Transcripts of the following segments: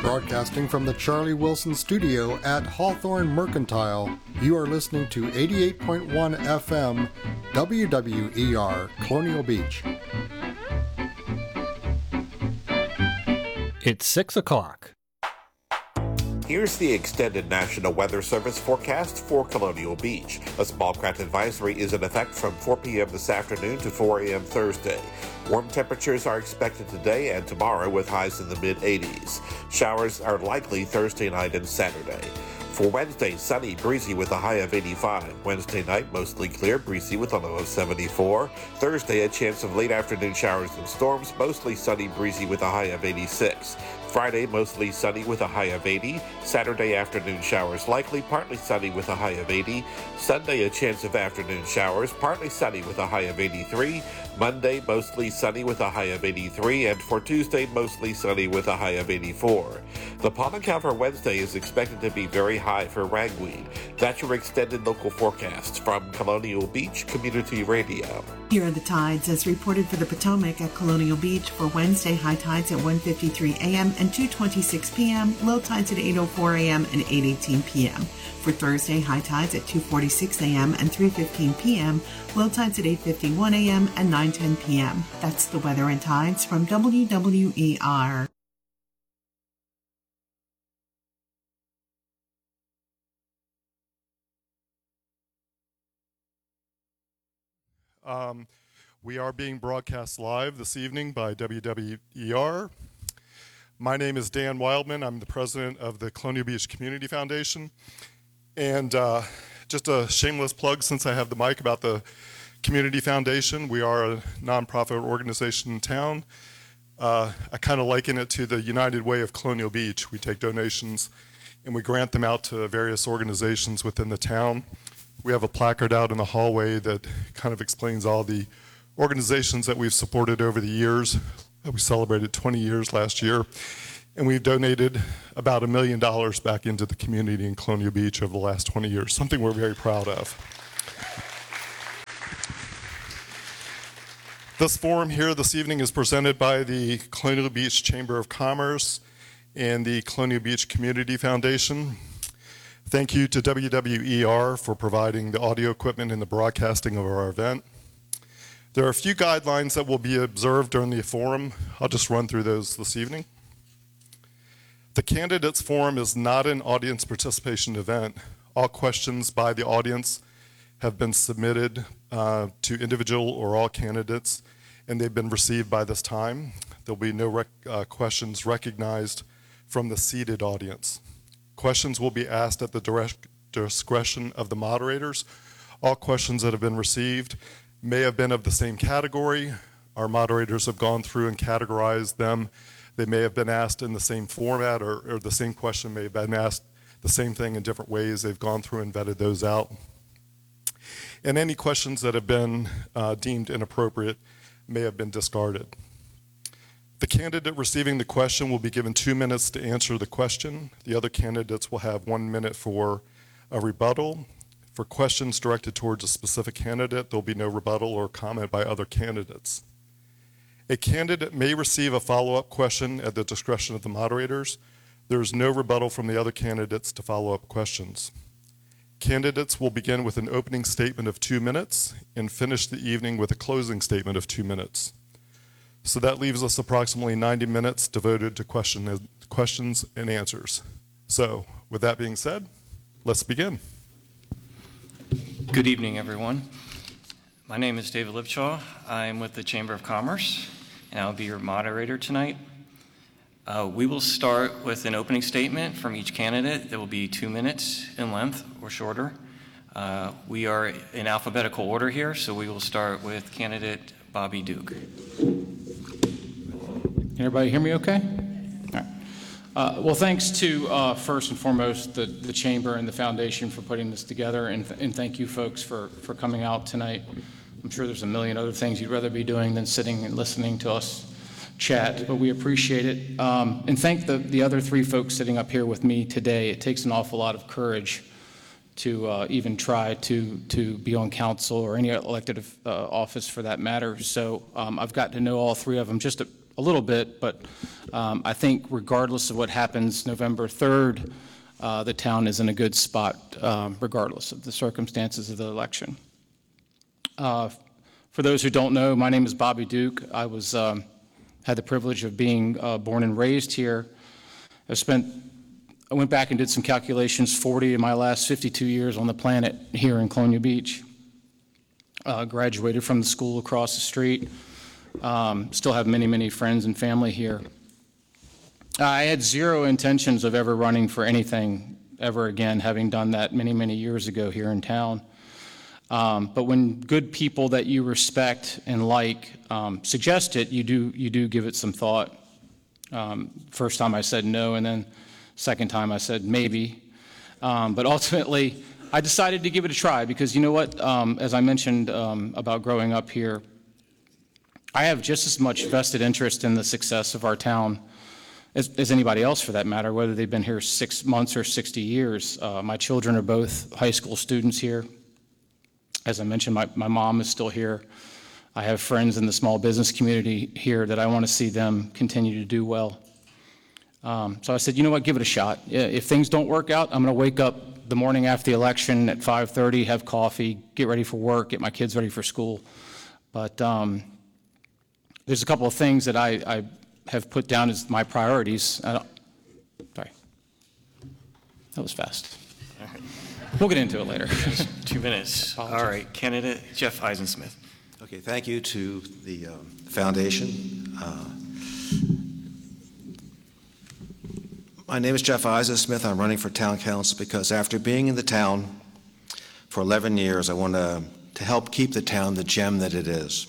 Broadcasting from the Charlie Wilson Studio at Hawthorne Mercantile, you are listening to 88.1 FM WWER Colonial Beach. It's 6 o'clock. Here's the extended National Weather Service forecast for Colonial Beach. A small craft advisory is in effect from 4 p.m. this afternoon to 4 a.m. Thursday. Warm temperatures are expected today and tomorrow with highs in the mid-80s. Showers are likely Thursday night and Saturday. For Wednesday, sunny, breezy with a high of 85. Wednesday night, mostly clear, breezy with a low of 74. Thursday, a chance of late afternoon showers and storms, mostly sunny, breezy with a high of 86. Friday, mostly sunny with a high of 80. Saturday, afternoon showers likely, partly sunny with a high of 80. Sunday, a chance of afternoon showers, partly sunny with a high of 83. Monday, mostly sunny with a high of 83. And for Tuesday, mostly sunny with a high of 84. The pollen count for Wednesday is expected to be very high for ragweed. That's your extended local forecast from Colonial Beach Community Radio. Here are the tides as reported for the Potomac at Colonial Beach for Wednesday. High tides at 1:53 a.m. and 2:26 p.m. Low tides at 8:04 a.m. and 8:18 p.m. For Thursday, high tides at 2:46 a.m. and 3:15 p.m. Low tides at 8:51 a.m. and 9:10 p.m. That's the weather and tides from WWER. We are being broadcast live this evening by WWER. My name is Dan Wildman. I'm the president of the Colonial Beach Community Foundation. And just a shameless plug since I have the mic about the Community Foundation. We are a nonprofit organization in town. I kind of liken it to the United Way of Colonial Beach. We take donations and we grant them out to various organizations within the town. We have a placard out in the hallway that kind of explains all the organizations that we've supported over the years. We celebrated 20 years last year, and we've donated about $1 million back into the community in Colonial Beach over the last 20 years, something we're very proud of. This forum here this evening is presented by the Colonial Beach Chamber of Commerce and the Colonial Beach Community Foundation. Thank you to WWER for providing the audio equipment and the broadcasting of our event. There are a few guidelines that will be observed during the forum. I'll just run through those this evening. The Candidates Forum is not an audience participation event. All questions by the audience have been submitted to individual or all candidates, and they've been received by this time. There'll be no questions recognized from the seated audience. Questions will be asked at the direct discretion of the moderators. All questions that have been received may have been of the same category. Our moderators have gone through and categorized them. They may have been asked in the same format, or the same question may have been asked the same thing in different ways. They've gone through and vetted those out. And any questions that have been deemed inappropriate may have been discarded. The candidate receiving the question will be given 2 minutes to answer the question. The other candidates will have 1 minute for a rebuttal. For questions directed towards a specific candidate, there will be no rebuttal or comment by other candidates. A candidate may receive a follow-up question at the discretion of the moderators. There is no rebuttal from the other candidates to follow-up questions. Candidates will begin with an opening statement of 2 minutes and finish the evening with a closing statement of 2 minutes. So that leaves us approximately 90 minutes devoted to questions and answers. So with that being said, let's begin. Good evening, everyone. My name is David Lipshaw. I'm with the Chamber of Commerce, and I'll be your moderator tonight. We will start with an opening statement from each candidate that will be 2 minutes in length or shorter. We are in alphabetical order here, so we will start with candidate Bobby Duke. Can everybody hear me okay? All right. Well, thanks to, first and foremost, the Chamber and the Foundation for putting this together, and thank you folks for coming out tonight. I'm sure there's a million other things you'd rather be doing than sitting and listening to us chat, but we appreciate it. And thank the other three folks sitting up here with me today. It takes an awful lot of courage to even try to be on council or any elected office for that matter. So I've gotten to know all three of them just a little bit, but I think regardless of what happens November 3rd, the town is in a good spot regardless of the circumstances of the election. For those who don't know, my name is Bobby Duke. I was had the privilege of being born and raised here. I went back and did some calculations, 40 of my last 52 years on the planet here in Colonial Beach. Graduated from the school across the street. Still have many, many friends and family here. I had zero intentions of ever running for anything ever again, having done that many, many years ago here in town. But when good people that you respect and like suggest it, you do give it some thought. First time I said no, and then second time I said maybe. But ultimately, I decided to give it a try because you know what? As I mentioned about growing up here, I have just as much vested interest in the success of our town as anybody else for that matter, whether they've been here 6 months or 60 years. My children are both high school students here. As I mentioned, my mom is still here. I have friends in the small business community here that I want to see them continue to do well. So I said, you know what, give it a shot. If things don't work out, I'm going to wake up the morning after the election at 5:30, have coffee, get ready for work, get my kids ready for school. But there's a couple of things that I have put down as my priorities. Sorry, that was fast. All right. We'll get into it later. 2 minutes. All right, candidate Jeff Eisensmith. Okay, thank you to the foundation. My name is Jeff Eisensmith. I'm running for town council because after being in the town for 11 years, I want to help keep the town the gem that it is.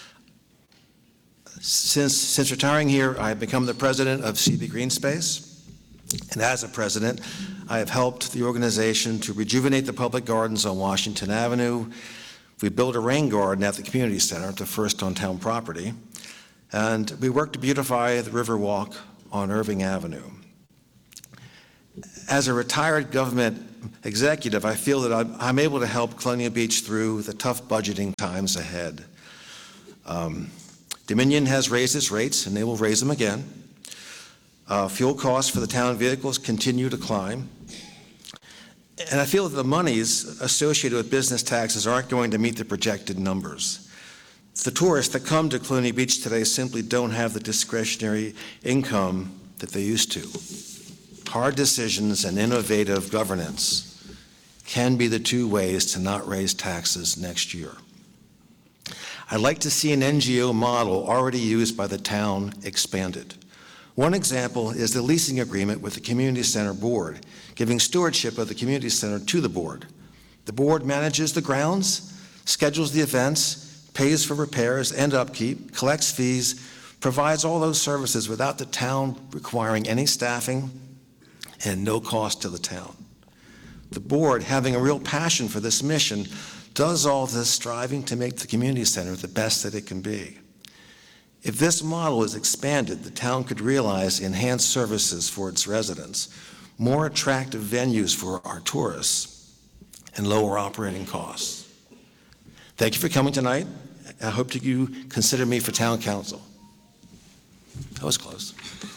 Since retiring here, I have become the president of CB Green Space, and as a president, I have helped the organization to rejuvenate the public gardens on Washington Avenue. We built a rain garden at the community center, the first on town property, and we worked to beautify the Riverwalk on Irving Avenue. As a retired government executive, I feel that I'm able to help Colonial Beach through the tough budgeting times ahead. Dominion has raised its rates, and they will raise them again. Fuel costs for the town vehicles continue to climb. And I feel that the monies associated with business taxes aren't going to meet the projected numbers. The tourists that come to Colonial Beach today simply don't have the discretionary income that they used to. Hard decisions and innovative governance can be the two ways to not raise taxes next year. I'd like to see an NGO model already used by the town expanded. One example is the leasing agreement with the Community Center Board, giving stewardship of the Community Center to the board. The board manages the grounds, schedules the events, pays for repairs and upkeep, collects fees, provides all those services without the town requiring any staffing and no cost to the town. The board, having a real passion for this mission, does all this striving to make the community center the best that it can be. If this model is expanded, the town could realize enhanced services for its residents, more attractive venues for our tourists, and lower operating costs. Thank you for coming tonight. I hope that you consider me for town council. That was close.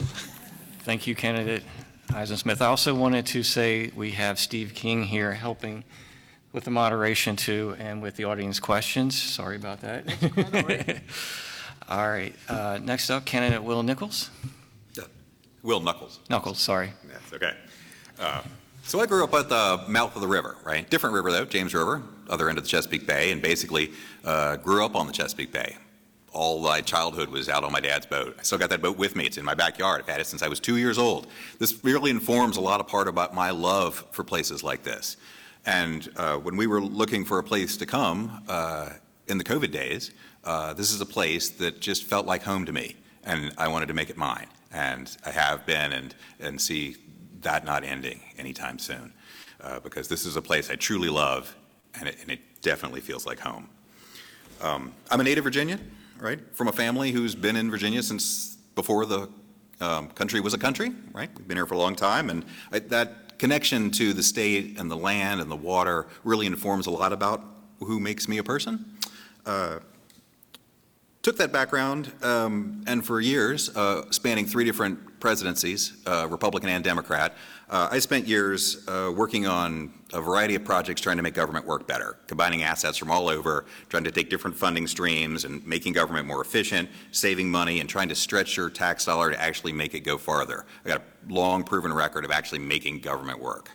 Thank you, candidate Eisensmith. I also wanted to say we have Steve King here helping with the moderation too and with the audience questions. Sorry about that. All right. Next up, candidate Will Nichols. Will Knuckles. Knuckles, sorry. That's okay. So I grew up at the mouth of the river, right? Different river though, James River, other end of the Chesapeake Bay, and basically grew up on the Chesapeake Bay. All my childhood was out on my dad's boat. I still got that boat with me. It's in my backyard. I've had it since I was 2 years old. This really informs a lot of part about my love for places like this. And when we were looking for a place to come in the COVID days, this is a place that just felt like home to me, and I wanted to make it mine. And I have been and see that not ending anytime soon, because this is a place I truly love, and it definitely feels like home. I'm a native Virginian, right, from a family who's been in Virginia since before the country was a country, right? We've been here for a long time, and that connection to the state and the land and the water really informs a lot about who makes me a person. Took that background, and for years, spanning 3 different presidencies, Republican and Democrat, I spent years working on a variety of projects trying to make government work better, combining assets from all over, trying to take different funding streams and making government more efficient, saving money, and trying to stretch your tax dollar to actually make it go farther. I got a long proven record of actually making government work.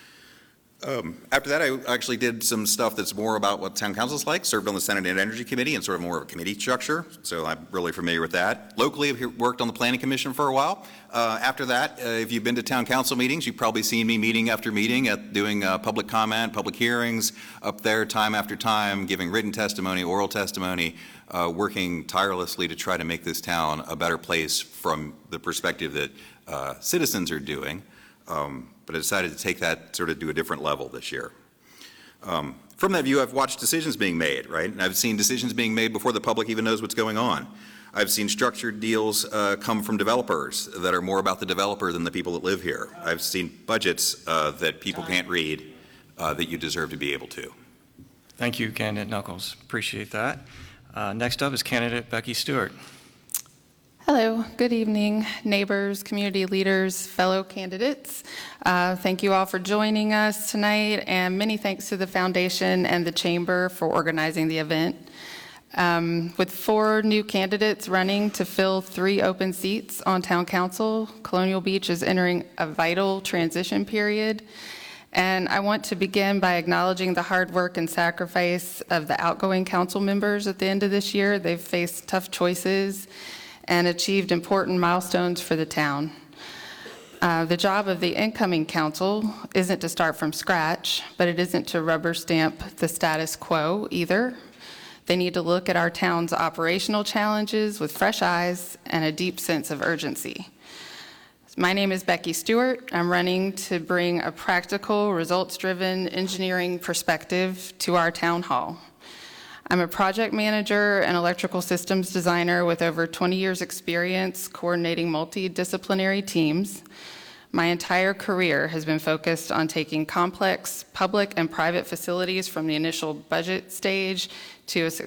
After that, I actually did some stuff that's more about what town council's like, served on the Senate and Energy Committee and sort of more of a committee structure, so I'm really familiar with that. Locally, I've worked on the Planning Commission for a while. After that, if you've been to town council meetings, you've probably seen me meeting after meeting at doing public comment, public hearings, up there time after time, giving written testimony, oral testimony, working tirelessly to try to make this town a better place from the perspective that citizens are doing. But I decided to take that sort of to a different level this year. From that view, I've watched decisions being made, right? And I've seen decisions being made before the public even knows what's going on. I've seen structured deals come from developers that are more about the developer than the people that live here. I've seen budgets that people can't read that you deserve to be able to. Thank you, candidate Knuckles. Appreciate that. Next up is candidate Becky Stewart. Hello, good evening, neighbors, community leaders, fellow candidates. Thank you all for joining us tonight, and many thanks to the Foundation and the Chamber for organizing the event. With 4 new candidates running to fill 3 open seats on Town Council, Colonial Beach is entering a vital transition period. And I want to begin by acknowledging the hard work and sacrifice of the outgoing council members at the end of this year. They've faced tough choices and achieved important milestones for the town. The job of the incoming council isn't to start from scratch, but it isn't to rubber stamp the status quo either. They need to look at our town's operational challenges with fresh eyes and a deep sense of urgency. My name is Becky Stewart. I'm running to bring a practical, results-driven engineering perspective to our town hall. I'm a project manager and electrical systems designer with over 20 years experience coordinating multidisciplinary teams. My entire career has been focused on taking complex public and private facilities from the initial budget stage to a